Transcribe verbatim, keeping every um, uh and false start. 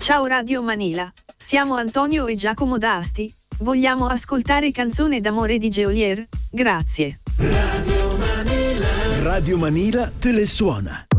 Ciao Radio Manila, siamo Antonio e Giacomo d'Asti, vogliamo ascoltare Canzone d'amore di Geolier, grazie. Radio Manila. Radio Manila te le suona.